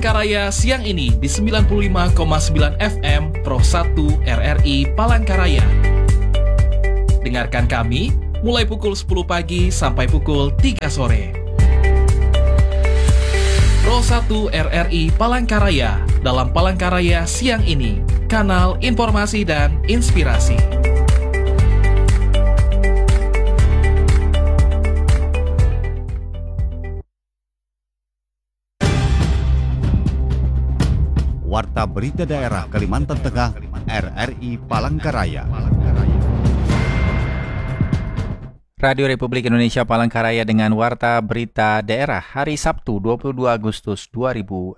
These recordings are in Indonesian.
Palangkaraya siang ini di 95,9 FM Pro 1 RRI Palangkaraya. Dengarkan kami mulai pukul 10 pagi sampai pukul 3 sore. Pro 1 RRI Palangkaraya dalam Palangkaraya siang ini, kanal informasi dan inspirasi. Warta Berita Daerah Kalimantan Tengah, RRI Palangkaraya. Radio Republik Indonesia Palangkaraya dengan Warta Berita Daerah hari Sabtu 22 Agustus 2026.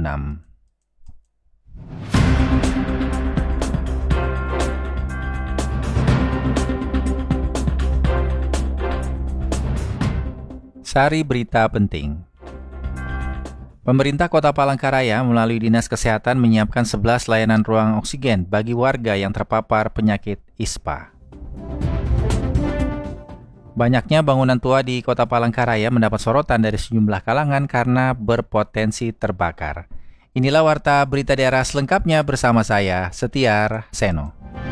Sari berita penting. Pemerintah Kota Palangkaraya melalui Dinas Kesehatan menyiapkan 11 layanan ruang oksigen bagi warga yang terpapar penyakit ISPA. Banyaknya bangunan tua di Kota Palangkaraya mendapat sorotan dari sejumlah kalangan karena berpotensi terbakar. Inilah Warta Berita Daerah selengkapnya bersama saya, Setiar Seno.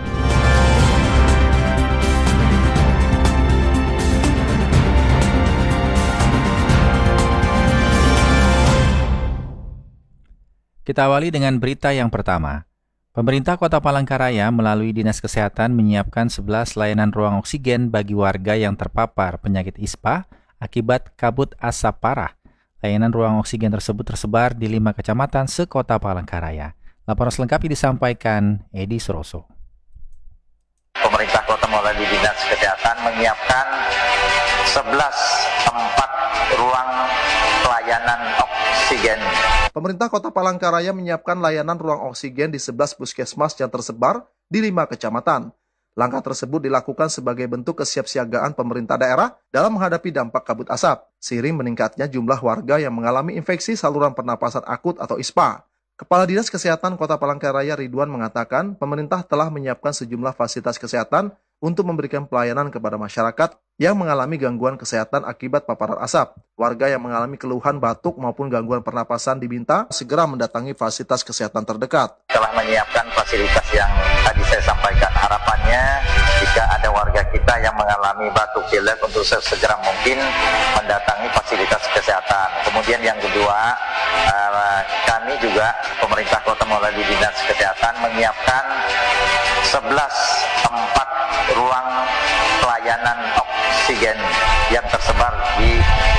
Kita awali dengan berita yang pertama. Pemerintah Kota Palangkaraya melalui Dinas Kesehatan menyiapkan 11 layanan ruang oksigen bagi warga yang terpapar penyakit ISPA akibat kabut asap parah. Layanan ruang oksigen tersebut tersebar di 5 kecamatan se-Kota Palangkaraya. Laporan selengkapnya disampaikan Edi Suroso. Pemerintah Kota melalui Dinas Kesehatan menyiapkan 11 tempat ruang pelayanan oksigen. Pemerintah Kota Palangkaraya menyiapkan layanan ruang oksigen di 11 puskesmas yang tersebar di 5 kecamatan. Langkah tersebut dilakukan sebagai bentuk kesiapsiagaan pemerintah daerah dalam menghadapi dampak kabut asap, seiring meningkatnya jumlah warga yang mengalami infeksi saluran pernapasan akut atau ISPA. Kepala Dinas Kesehatan Kota Palangkaraya Ridwan mengatakan pemerintah telah menyiapkan sejumlah fasilitas kesehatan untuk memberikan pelayanan kepada masyarakat yang mengalami gangguan kesehatan akibat paparan asap. Warga yang mengalami keluhan batuk maupun gangguan pernapasan diminta segera mendatangi fasilitas kesehatan terdekat. Telah menyiapkan fasilitas yang tadi saya sampaikan. Harapannya jika ada warga kita yang mengalami batuk pilek untuk sesegera mungkin mendatangi fasilitas kesehatan. Kemudian yang kedua, kami juga pemerintah Kota melalui Dinas Kesehatan menyiapkan 11 tempat ruang pelayanan oksigen yang tersebar di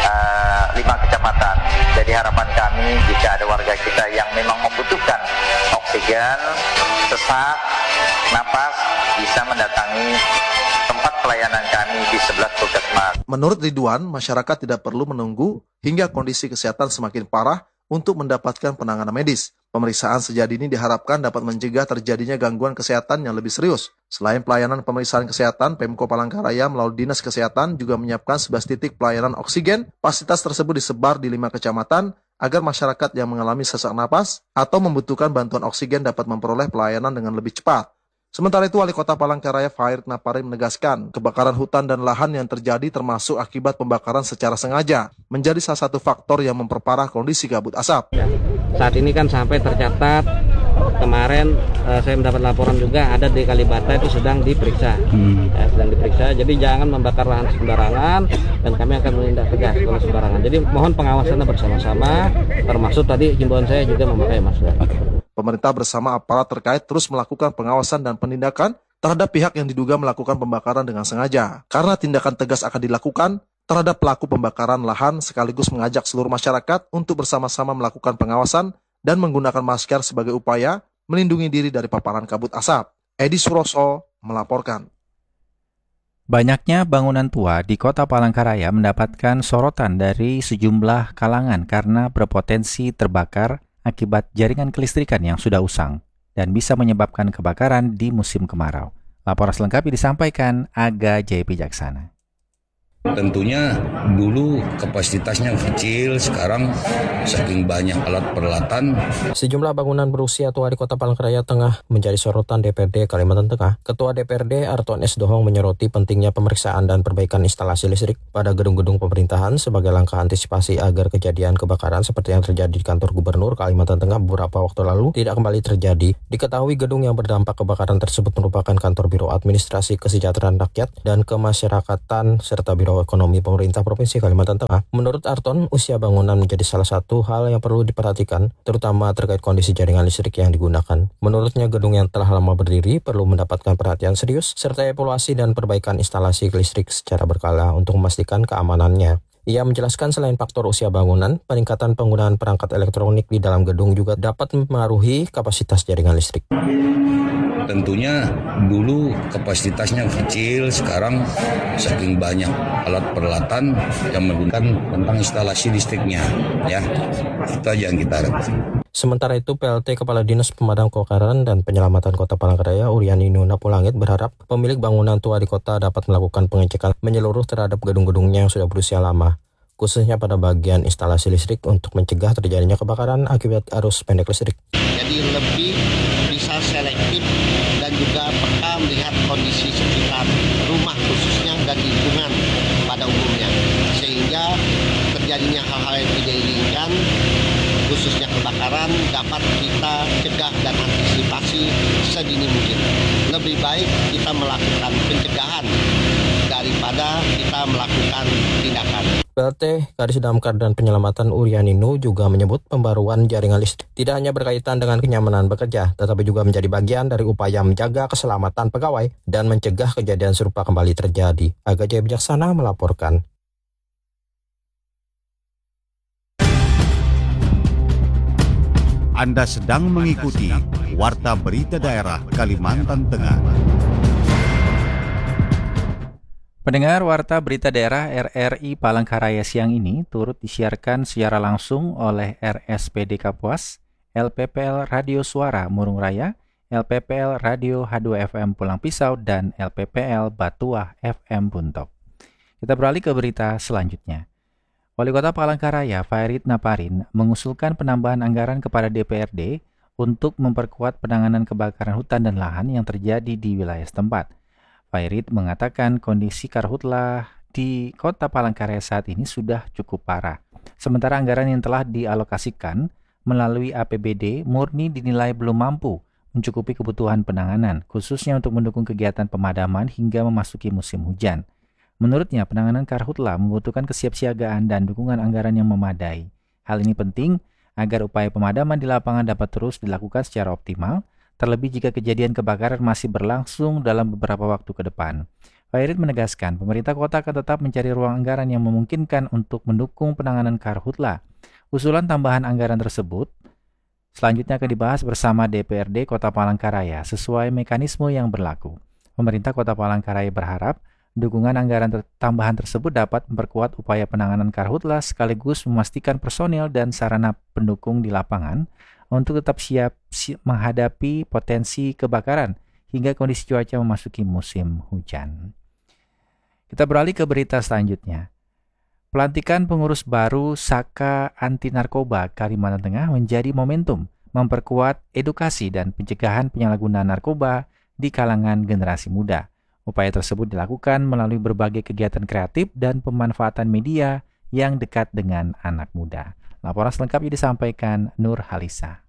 5 kecamatan. Jadi harapan kami jika ada warga kita yang memang membutuhkan oksigen, sesak, napas, bisa mendatangi tempat pelayanan kami di 11 puskesmas. Menurut Ridwan, masyarakat tidak perlu menunggu hingga kondisi kesehatan semakin parah untuk mendapatkan penanganan medis. Pemeriksaan sejak dini diharapkan dapat mencegah terjadinya gangguan kesehatan yang lebih serius. Selain pelayanan pemeriksaan kesehatan, Pemko Palangkaraya melalui Dinas Kesehatan juga menyiapkan 11 titik pelayanan oksigen. Fasilitas tersebut disebar di 5 kecamatan agar masyarakat yang mengalami sesak napas atau membutuhkan bantuan oksigen dapat memperoleh pelayanan dengan lebih cepat. Sementara itu, Wali Kota Palangkaraya Fahir Napari menegaskan, kebakaran hutan dan lahan yang terjadi termasuk akibat pembakaran secara sengaja menjadi salah satu faktor yang memperparah kondisi kabut asap. Saat ini kan sampai tercatat kemarin saya mendapat laporan juga ada di Kalibata itu sedang diperiksa, sedang diperiksa. Jadi jangan membakar lahan sembarangan dan kami akan menindak tegas kalau sembarangan. Jadi mohon pengawasannya bersama-sama, termasuk tadi himbauan saya juga memakai masker. Pemerintah bersama aparat terkait terus melakukan pengawasan dan penindakan terhadap pihak yang diduga melakukan pembakaran dengan sengaja. Karena tindakan tegas akan dilakukan terhadap pelaku pembakaran lahan sekaligus mengajak seluruh masyarakat untuk bersama-sama melakukan pengawasan dan menggunakan masker sebagai upaya melindungi diri dari paparan kabut asap. Edi Suroso melaporkan. Banyaknya bangunan tua di Kota Palangkaraya mendapatkan sorotan dari sejumlah kalangan karena berpotensi terbakar akibat jaringan kelistrikan yang sudah usang dan bisa menyebabkan kebakaran di musim kemarau. Laporan selengkapnya disampaikan Aga Jaya Pijaksana. Tentunya dulu kapasitasnya kecil, sekarang saking banyak alat peralatan. Sejumlah bangunan berusia tua di Kota Palangkaraya tengah menjadi sorotan DPRD Kalimantan Tengah. Ketua DPRD Arton S. Dohong menyoroti pentingnya pemeriksaan dan perbaikan instalasi listrik pada gedung-gedung pemerintahan sebagai langkah antisipasi agar kejadian kebakaran seperti yang terjadi di kantor Gubernur Kalimantan Tengah beberapa waktu lalu tidak kembali terjadi. Diketahui gedung yang berdampak kebakaran tersebut merupakan kantor Biro Administrasi Kesejahteraan Rakyat dan Kemasyarakatan serta Biro Ekonomi Pemerintah Provinsi Kalimantan Tengah. Menurut Arton, usia bangunan menjadi salah satu hal yang perlu diperhatikan, terutama terkait kondisi jaringan listrik yang digunakan. Menurutnya, gedung yang telah lama berdiri perlu mendapatkan perhatian serius, serta evaluasi dan perbaikan instalasi listrik secara berkala untuk memastikan keamanannya. Ia menjelaskan selain faktor usia bangunan, peningkatan penggunaan perangkat elektronik di dalam gedung juga dapat mempengaruhi kapasitas jaringan listrik. Tentunya dulu kapasitasnya kecil, sekarang saking banyak alat peralatan yang menggunakan tentang instalasi listriknya. Ya, itu aja yang kita harapkan. Sementara itu, PLT Kepala Dinas Pemadam Kebakaran dan Penyelamatan Kota Palangkaraya, Uryani Nuna Pulangit, berharap pemilik bangunan tua di kota dapat melakukan pengecekan menyeluruh terhadap gedung-gedungnya yang sudah berusia lama, khususnya pada bagian instalasi listrik untuk mencegah terjadinya kebakaran akibat arus pendek listrik. Jadi lebih bisa selektif dan juga peka melihat kondisi sekitar rumah khususnya dan lingkungan pada umumnya, sehingga terjadinya hal-hal yang tidak diinginkan khususnya kebakaran dapat kita cegah dan antisipasi sedini mungkin. Lebih baik kita melakukan pencegahan daripada kita melakukan tindakan. PLT Kadis Damkar dan Penyelamatan Uryani Nu juga menyebut pembaruan jaringan listrik tidak hanya berkaitan dengan kenyamanan bekerja, tetapi juga menjadi bagian dari upaya menjaga keselamatan pegawai dan mencegah kejadian serupa kembali terjadi. Aga Jaya Bijaksana melaporkan. Anda sedang mengikuti Warta Berita Daerah Kalimantan Tengah. Pendengar, Warta Berita Daerah RRI Palangkaraya siang ini turut disiarkan secara langsung oleh RSPD Kapuas, LPPL Radio Suara Murung Raya, LPPL Radio H2FM Pulang Pisau, dan LPPL Batuah FM Buntok. Kita beralih ke berita selanjutnya. Wali Kota Palangkaraya, Fairit Naparin, mengusulkan penambahan anggaran kepada DPRD untuk memperkuat penanganan kebakaran hutan dan lahan yang terjadi di wilayah setempat. Fairit mengatakan kondisi karhutlah di Kota Palangkaraya saat ini sudah cukup parah. Sementara anggaran yang telah dialokasikan melalui APBD murni dinilai belum mampu mencukupi kebutuhan penanganan, khususnya untuk mendukung kegiatan pemadaman hingga memasuki musim hujan. Menurutnya, penanganan karhutlah membutuhkan kesiapsiagaan dan dukungan anggaran yang memadai. Hal ini penting agar upaya pemadaman di lapangan dapat terus dilakukan secara optimal, terlebih jika kejadian kebakaran masih berlangsung dalam beberapa waktu ke depan. Fairit menegaskan, pemerintah kota akan tetap mencari ruang anggaran yang memungkinkan untuk mendukung penanganan karhutlah. Usulan tambahan anggaran tersebut selanjutnya akan dibahas bersama DPRD Kota Palangkaraya sesuai mekanisme yang berlaku. Pemerintah Kota Palangkaraya berharap dukungan anggaran tambahan tersebut dapat memperkuat upaya penanganan karhutlah sekaligus memastikan personil dan sarana pendukung di lapangan untuk tetap siap menghadapi potensi kebakaran hingga kondisi cuaca memasuki musim hujan. Kita beralih ke berita selanjutnya. Pelantikan pengurus baru Saka Anti Narkoba Kalimantan Tengah menjadi momentum memperkuat edukasi dan pencegahan penyalahgunaan narkoba di kalangan generasi muda. Upaya tersebut dilakukan melalui berbagai kegiatan kreatif dan pemanfaatan media yang dekat dengan anak muda. Laporan selengkapnya disampaikan Nur Halisa.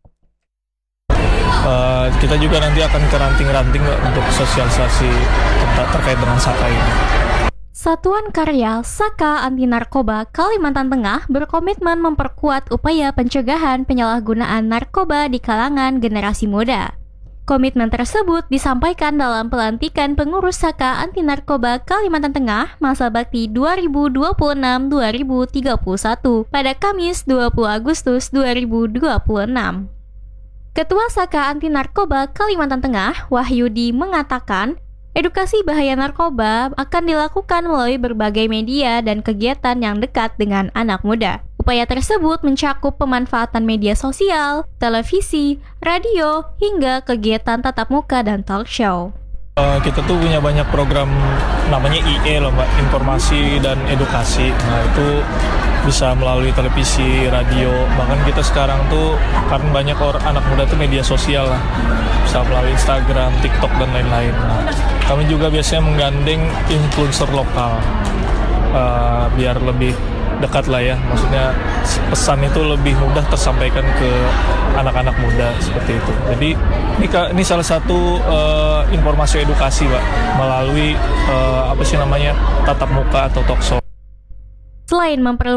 Kita juga nanti akan ke ranting-ranting untuk sosialisasi terkait dengan Saka ini. Satuan Karya Saka Anti Narkoba Kalimantan Tengah berkomitmen memperkuat upaya pencegahan penyalahgunaan narkoba di kalangan generasi muda. Komitmen tersebut disampaikan dalam pelantikan pengurus Saka Anti Narkoba Kalimantan Tengah masa bakti 2026-2031 pada Kamis 20 Agustus 2026. Ketua Saka Anti Narkoba Kalimantan Tengah, Wahyudi, mengatakan, edukasi bahaya narkoba akan dilakukan melalui berbagai media dan kegiatan yang dekat dengan anak muda. Upaya tersebut mencakup pemanfaatan media sosial, televisi, radio, hingga kegiatan tatap muka dan talk show. Kita tuh punya banyak program namanya IE loh Mbak, informasi dan edukasi. Nah itu bisa melalui televisi, radio, bahkan kita sekarang tuh karena banyak anak muda tuh media sosial lah, bisa melalui Instagram, TikTok dan lain-lain. Nah, kami juga biasanya menggandeng influencer lokal biar lebih dekat lah ya, maksudnya pesan itu lebih mudah tersampaikan ke anak-anak muda seperti itu. Jadi ini salah satu informasi edukasi Pak, melalui tatap muka atau talkshow. Selain memperluas